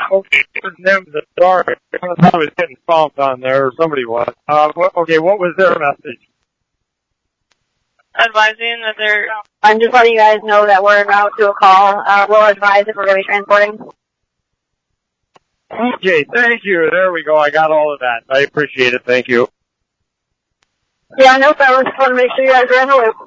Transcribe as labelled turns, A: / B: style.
A: Okay, his name was Dark. I was getting stomped on there, or somebody was. Okay, what was their message?
B: Advising that they're...
C: I'm just letting you guys know that we're about to a call. We'll advise if we're going to be transporting.
A: Okay, thank you. There we go. I got all of that. I appreciate it. Thank you.
C: Yeah, no problem. Just want to make sure you guys are in the loop.